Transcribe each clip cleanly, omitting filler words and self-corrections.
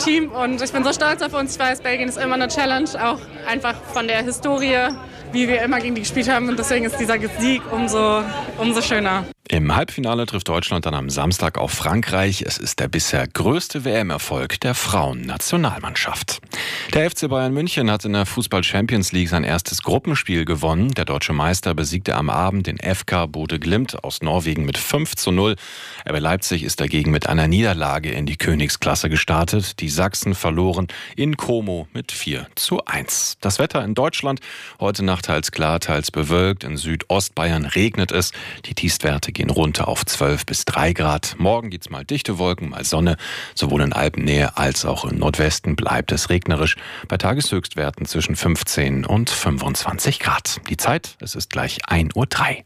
Team und ich bin so stolz auf uns. Ich weiß, Belgien ist immer eine Challenge, auch einfach von der Historie, wie wir immer gegen die gespielt haben und deswegen ist dieser Sieg umso schöner. Im Halbfinale trifft Deutschland dann am Samstag auf Frankreich. Es ist der bisher größte WM-Erfolg der Frauennationalmannschaft. Der FC Bayern München hat in der Fußball-Champions League sein erstes Gruppenspiel gewonnen. Der deutsche Meister besiegte am Abend den FK Bodø/Glimt aus Norwegen mit 5:0. RB Leipzig ist dagegen mit einer Niederlage in die Königsklasse gestartet. Die Sachsen verloren in Como mit 4:1. Das Wetter in Deutschland: heute Nacht teils klar, teils bewölkt. In Südostbayern regnet es. Die Tiefstwerte gehen runter auf 12 bis 3 Grad. Morgen gibt's mal dichte Wolken, mal Sonne. Sowohl in Alpennähe als auch im Nordwesten bleibt es regnerisch. Bei Tageshöchstwerten zwischen 15 und 25 Grad. Die Zeit, es ist gleich 1:03 Uhr.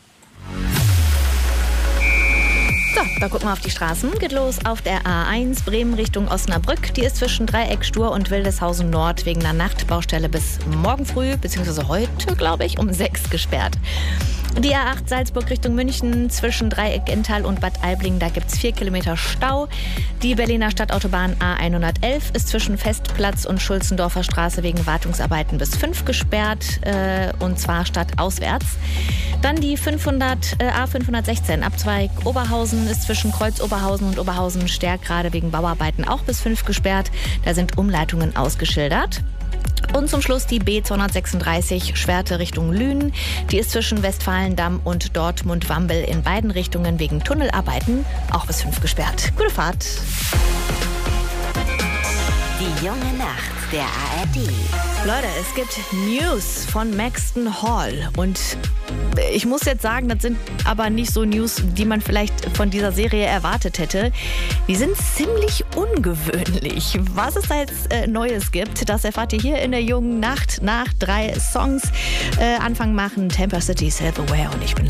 So, da gucken wir auf die Straßen. Geht los auf der A1 Bremen Richtung Osnabrück. Die ist zwischen Dreieck Stur und Wildeshausen Nord wegen einer Nachtbaustelle bis morgen früh, beziehungsweise heute, glaube ich, um 6 gesperrt. Die A8 Salzburg Richtung München zwischen Dreieck Ental und Bad Aibling, da gibt es 4 Kilometer Stau. Die Berliner Stadtautobahn A111 ist zwischen Festplatz und Schulzendorfer Straße wegen Wartungsarbeiten bis 5 gesperrt, und zwar stadtauswärts. Dann die A516 Abzweig Oberhausen ist zwischen Kreuz Oberhausen und Oberhausen Stärkrade wegen Bauarbeiten auch bis 5 gesperrt. Da sind Umleitungen ausgeschildert. Und zum Schluss die B236 Schwerte Richtung Lünen. Die ist zwischen Westfalendamm und Dortmund-Wambel in beiden Richtungen wegen Tunnelarbeiten auch bis 5 gesperrt. Gute Fahrt. Die junge Nacht der ARD. Leute, es gibt News von Maxton Hall und ich muss jetzt sagen, das sind aber nicht so News, die man vielleicht von dieser Serie erwartet hätte. Die sind ziemlich ungewöhnlich. Was es da jetzt Neues gibt, das erfahrt ihr hier in der jungen Nacht nach 3 Songs. Anfang machen Tampa City Self Aware und ich bin